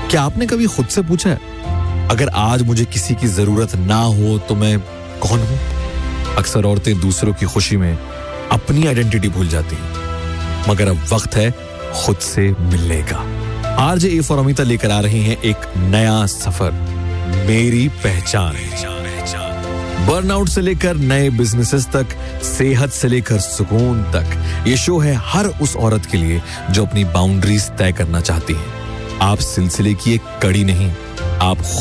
क्या आपने कभी खुद से पूछा है, अगर आज मुझे किसी की जरूरत ना हो तो मैं कौन हूं? अक्सर औरतें दूसरों की खुशी में अपनी आइडेंटिटी भूल जाती हैं, मगर अब वक्त है खुद से मिलने का। आरजे ए फॉर अमिता लेकर आ रही हैं एक नया सफर, मेरी पहचान। बर्नआउट से लेकर नए बिजनेसेस तक, सेहत से लेकर सुकून तक, ये शो है हर उस औरत के लिए जो अपनी बाउंड्रीज तय करना चाहती है। आप सिलसिले की एक कड़ी नहीं, आप